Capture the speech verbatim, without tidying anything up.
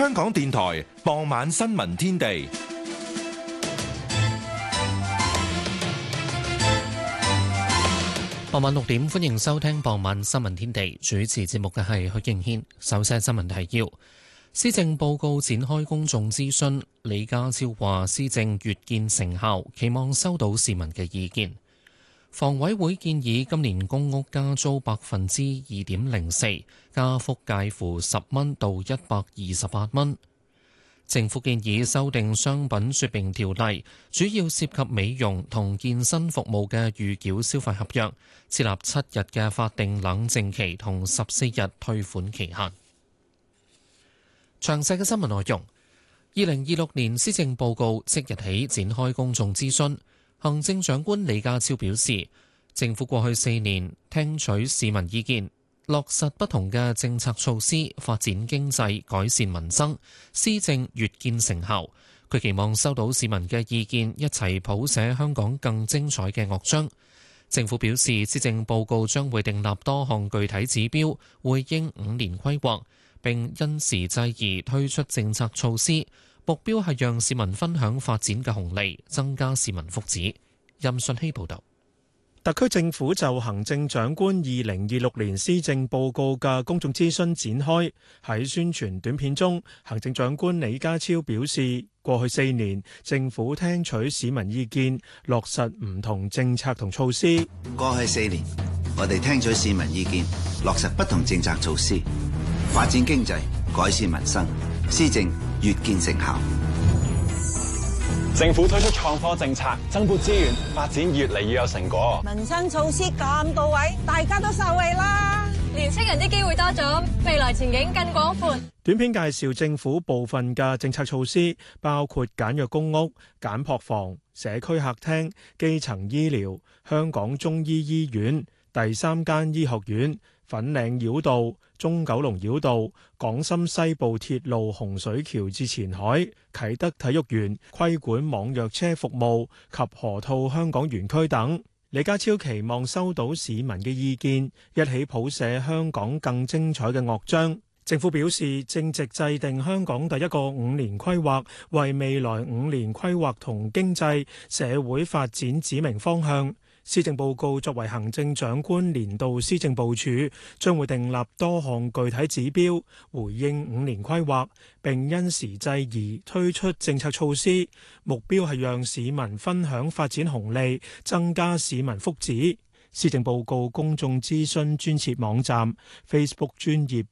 香港電台傍晚新聞天地。 傍晚六點，歡迎收聽傍晚新聞天地。主持節目嘅係許敬軒。首先新聞提要：施政報告展開公眾諮詢，李家超話施政越見成效，期望收到市民嘅意見。房委會建議今年公屋加租百分之二點零四，加幅介乎十蚊到一百二十八蚊。政府建議修訂商品說明條例，主要涉及美容同健身服務嘅預繳消費合約，設立七日嘅法定冷靜期同十四日退款期限。詳細嘅新聞內容，二零二六年施政報告即日起展開公眾諮詢。行政長官李家超表示，政府過去四年聽取市民意見，落實不同嘅政策措施，發展經濟，改善民生，施政越見成效。佢期望收到市民嘅意見，一齊譜寫香港更精彩嘅樂章。政府表示，施政報告將會訂立多項具體指標，回應五年規劃，並因時制宜推出政策措施，目標係讓市民分享發展嘅紅利，增加市民福祉。任信希報導。 特區政府就行政長官二零二六年施政報告嘅公眾諮詢展開。喺宣傳短片中，行政長官李家超表示，過去四年政府聽取市民意見，落實唔同政策同措施。 過去四年，我哋聽取市民意見，落實不同政策措施，發展經濟，改善民生，施政越見成效。 政府推出創科政策，增撥資源，發展越嚟越有成果。 民生措施咁到位，大家都受惠啦。 年青人啲機會多咗，未來前景更廣闊。 短片介紹政府部分嘅政策措施，包括簡約公屋、簡樸房、社區客廳、基層醫療、香港中醫醫院、第三間醫學院、粉嶺繞道、中九龍繞道、港深西部鐵路洪水橋至前海、啟德體育園、規管網約車服務及河套香港園區等。李家超期望收到市民嘅意見，一起譜寫香港更精彩嘅樂章。政府表示，正值制定香港第一個五年規劃，為未來五年規劃同經濟社會發展指明方向。施政報告作為行政長官年度施政部署，將會訂立多項具體指標，回應五年規劃，並因時制宜推出政策措施，目標係讓市民分享發展紅利，增加市民福祉。施政報告公眾諮詢專設網站、Facebook 專頁